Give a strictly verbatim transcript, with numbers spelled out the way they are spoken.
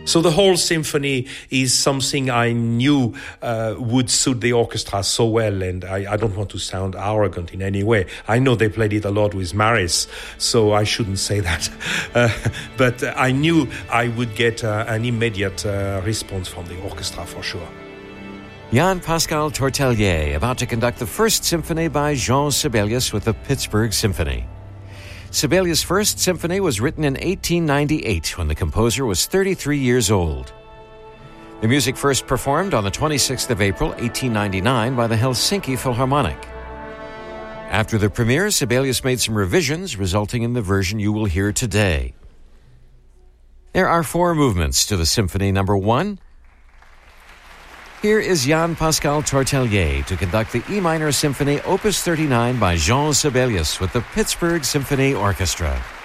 So the whole symphony is something I knew uh, would suit the orchestra so well, and I, I don't want to sound arrogant in any way. I know they played it a lot with Maris, so I shouldn't say that. Uh, but I knew I would get uh, an immediate uh, response from the orchestra for sure. Jan-Pascal Tortelier, about to conduct the first symphony by Jean Sibelius with the Pittsburgh Symphony. Sibelius' first symphony was written in eighteen ninety-eight when the composer was thirty-three years old. The music first performed on the twenty-sixth of April, eighteen ninety-nine by the Helsinki Philharmonic. After the premiere, Sibelius made some revisions, resulting in the version you will hear today. There are four movements to the Symphony Number One. Here is Jan-Pascal Tortelier to conduct the E minor Symphony Opus thirty-nine by Jean Sibelius with the Pittsburgh Symphony Orchestra.